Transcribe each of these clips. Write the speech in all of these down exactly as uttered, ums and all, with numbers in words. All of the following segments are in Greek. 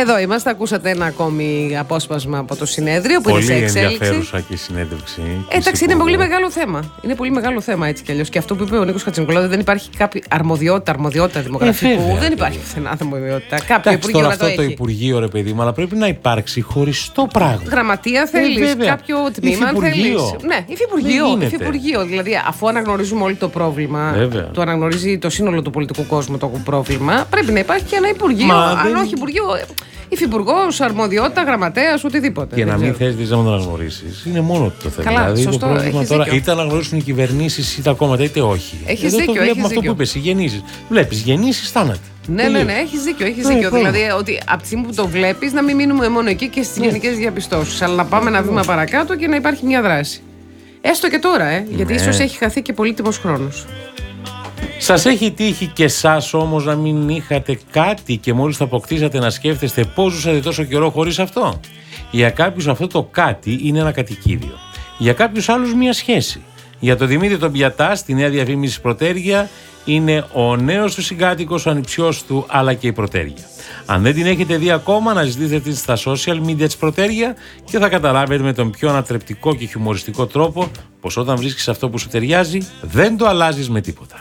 Εδώ είμαστε, ακούσατε ένα ακόμη απόσπασμα από το συνέδριο που πολύ είναι σε εξέλιξη. Πολύ ενδιαφέρουσα και η συνέντευξη. Εντάξει, είναι πολύ μεγάλο θέμα. Είναι πολύ μεγάλο θέμα έτσι κι αλλιώς. Και αυτό που είπε ο Νίκος Χατζηνικολάου, δεν υπάρχει κάποια αρμοδιότητα, αρμοδιότητα δημογραφικού. Ε, βέβαια, δεν υπάρχει πουθενά αρμοδιότητα. Κάποιο υπουργείο τώρα να το αυτό έχει. Το υπουργείο, ρε παιδί μου, αλλά πρέπει να υπάρξει χωριστό πράγμα. Γραμματεία θέλει, ε, κάποιο τμήμα θέλει. Ναι, υφυπουργείο. υφυπουργείο. Δηλαδή, αφού αναγνωρίζουμε όλοι το πρόβλημα, βέβαια. Το αναγνωρίζει το σύνολο του πολιτικού κόσμου το πρόβλημα, πρέπει να υπάρχει και ένα υπουργείο. Μα, αν δεν... όχι υπουργείο. Υφυπουργός, αρμοδιότητα, γραμματέας, οτιδήποτε. Και να μην θες να το αναγνωρίσεις. Είναι μόνο το θέμα. Καλά, δηλαδή σωστό, το πρόβλημα τώρα είτε αναγνωρίσουν οι κυβερνήσεις ή τα κόμματα είτε όχι. Έχεις Εδώ δίκιο. Το βλέπουμε αυτό δίκιο. που είπες, οι γεννήσεις. Βλέπεις γεννήσεις, θάνατοι. Ναι, ναι, ναι, έχεις δίκιο. Έχεις δίκιο. Δηλαδή, ότι από τη στιγμή που το βλέπεις, να μην μείνουμε μόνο εκεί και στις ναι. γενικές διαπιστώσεις, αλλά να πάμε ένα βήμα παρακάτω και να υπάρχει μια δράση. Έστω και τώρα, ε, γιατί ναι. ίσως έχει χαθεί και πολύτιμος χρόνος. Σας έχει τύχει και εσάς όμως να μην είχατε κάτι και μόλις το αποκτήσατε να σκέφτεστε πώς ζούσατε τόσο καιρό χωρίς αυτό? Για κάποιους αυτό το κάτι είναι ένα κατοικίδιο. Για κάποιους άλλους μια σχέση. Για τον Δημήτρη τον Πιατά στη νέα διαφήμιση Πρωτέργεια είναι ο νέος του συγκάτοικος, ο ανιψιός του αλλά και η Πρωτέργεια. Αν δεν την έχετε δει ακόμα, να ζητήσετε την στα social media της Πρωτέργεια και θα καταλάβετε με τον πιο ανατρεπτικό και χιουμοριστικό τρόπο πως όταν βρίσκεις αυτό που σου ταιριάζει δεν το αλλάζεις με τίποτα.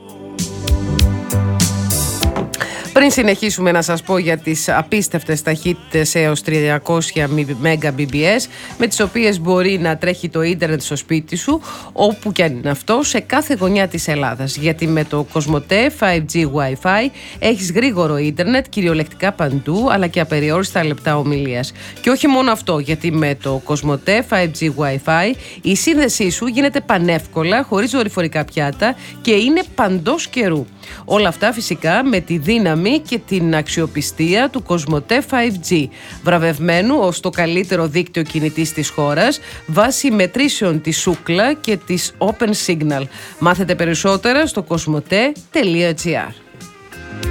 Πριν συνεχίσουμε να σας πω για τις απίστευτες ταχύτητες έως τριακόσια Mbps με τις οποίες μπορεί να τρέχει το ίντερνετ στο σπίτι σου, όπου και αν είναι αυτό, σε κάθε γωνιά της Ελλάδας. Γιατί με το Κοσμοτέ φάιβ τζι Wi-Fi έχεις γρήγορο ίντερνετ κυριολεκτικά παντού, αλλά και απεριόριστα λεπτά ομιλίας. Και όχι μόνο αυτό, γιατί με το Κοσμοτέ φάιβ τζι Wi-Fi η σύνδεσή σου γίνεται πανεύκολα, χωρίς δορυφορικά πιάτα και είναι παντός καιρού. Όλα αυτά φυσικά με τη δύναμη και την αξιοπιστία του Κοσμοτέ φάιβ τζι, βραβευμένου ως το καλύτερο δίκτυο κινητής της χώρας βάσει μετρήσεων της Σούκλα και της Open Signal. Μάθετε περισσότερα στο κοσμοτέ τελεία τζι άρ.